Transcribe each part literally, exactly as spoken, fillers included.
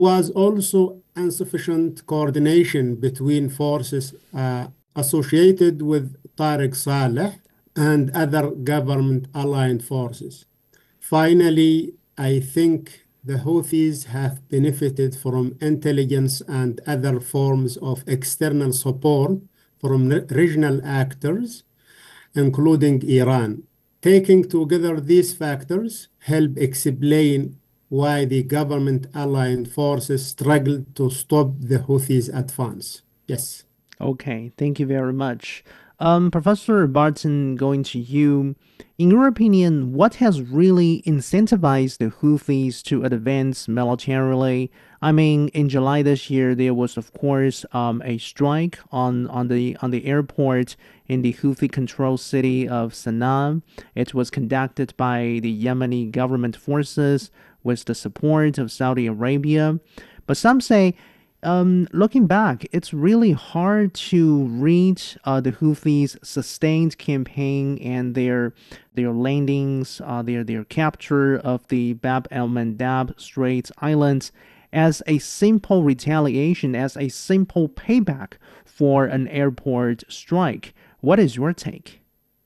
was also insufficient coordination between forces uh, associated with Tariq Saleh and other government aligned forces. Finally, I think the Houthis have benefited from intelligence and other forms of external support from re- regional actors, including Iran. Taking together these factors help explain why the government aligned forces struggled to stop the Houthis' advance. Yes. Okay, thank you very much. Um, Professor Barton, going to you. In your opinion, what has really incentivized the Houthis to advance militarily? I mean, in July this year, there was, of course, um, a strike on, on the on the airport in the Houthi-controlled city of Sana'a. It was conducted by the Yemeni government forces with the support of Saudi Arabia. But some say um, looking back, it's really hard to read uh, the Houthis' sustained campaign and their their landings, uh, their their capture of the Bab el Mandab Straits Islands as a simple retaliation, as a simple payback for an airport strike. What is your take?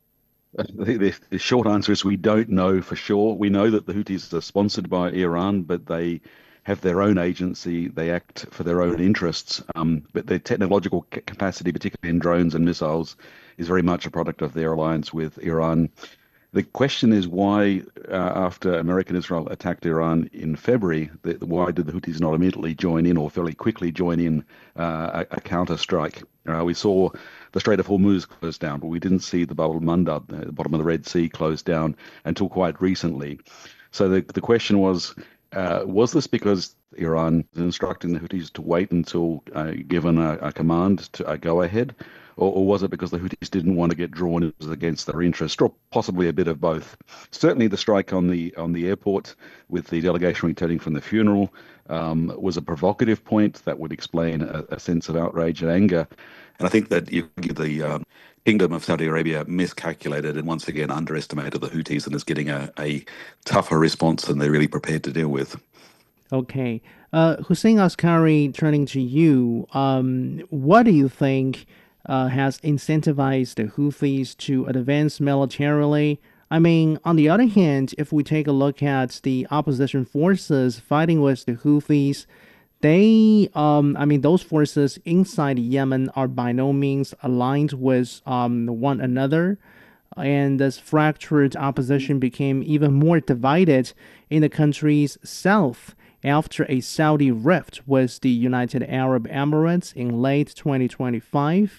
The, the, the short answer is we don't know for sure. We know that the Houthis are sponsored by Iran, but they have their own agency. They act for their own interests. Um, but their technological c- capacity, particularly in drones and missiles, is very much a product of their alliance with Iran. The question is why, uh, after America and Israel attacked Iran in February, the, why did the Houthis not immediately join in or fairly quickly join in uh, a, a counter-strike? Uh, we saw the Strait of Hormuz close down, but we didn't see the Bab el-Mandab, the bottom of the Red Sea, close down until quite recently. So the, the question was, uh, was this because Iran was instructing the Houthis to wait until uh, given a, a command to uh, go ahead? Or, or was it because the Houthis didn't want to get drawn against their interest, or possibly a bit of both? Certainly, the strike on the on the airport with the delegation returning from the funeral um, was a provocative point that would explain a, a sense of outrage and anger. And I think that you, the um, Kingdom of Saudi Arabia miscalculated and once again underestimated the Houthis and is getting a, a tougher response than they're really prepared to deal with. Okay. Uh, Hussein Askari, turning to you, um, what do you think uh, has incentivized the Houthis to advance militarily? I mean, on the other hand, if we take a look at the opposition forces fighting with the Houthis, they, um, I mean, those forces inside Yemen are by no means aligned with um, one another. And this fractured opposition became even more divided in the country's south after a Saudi rift with the United Arab Emirates in late twenty twenty-five.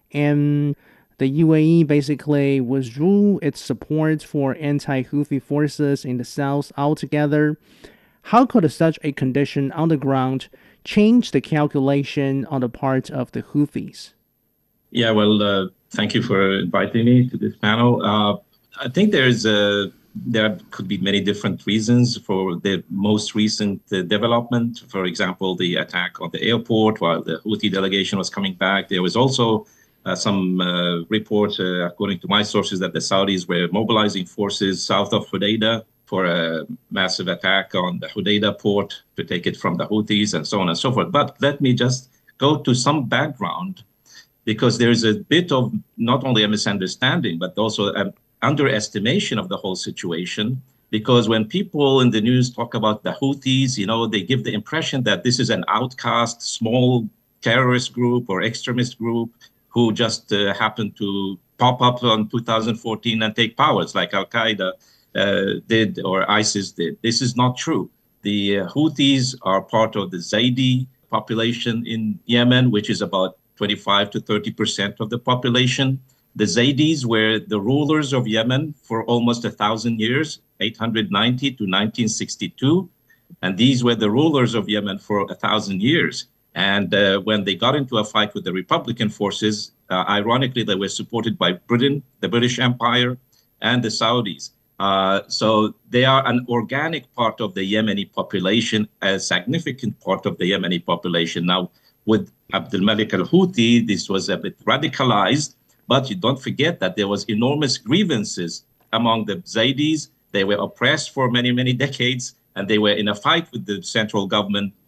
And the U A E basically withdrew its support for anti-Houthi forces in the south altogether. How could such a condition on the ground change the calculation on the part of the Houthis? Yeah, well, uh, thank you for inviting me to this panel. Uh, I think there's a, there could be many different reasons for the most recent uh, development. For example, the attack on the airport while the Houthi delegation was coming back. There was also uh, some uh, reports, uh, according to my sources, that the Saudis were mobilizing forces south of Hodeidah for a massive attack on the Hodeidah port to take it from the Houthis and so on and so forth. But let me just go to some background, because there's a bit of not only a misunderstanding, but also an underestimation of the whole situation. Because when people in the news talk about the Houthis, you know, they give the impression that this is an outcast, small terrorist group or extremist group who just uh, happened to pop up in two thousand fourteen and take power. It's like Al-Qaeda uh, did or ISIS did. This is not true. The uh, Houthis are part of the Zaidi population in Yemen, which is about twenty-five to thirty percent of the population. The Zaydis were the rulers of Yemen for almost a thousand years, eight hundred ninety to nineteen sixty-two. And these were the rulers of Yemen for a thousand years. And uh, when they got into a fight with the Republican forces, uh, ironically, they were supported by Britain, the British Empire, and the Saudis. Uh, so they are an organic part of the Yemeni population, a significant part of the Yemeni population. Now, with Abdul Malik al-Houthi, this was a bit radicalized, but you don't forget that there was enormous grievances among the Zaydis. They were oppressed for many, many decades, and they were in a fight with the central government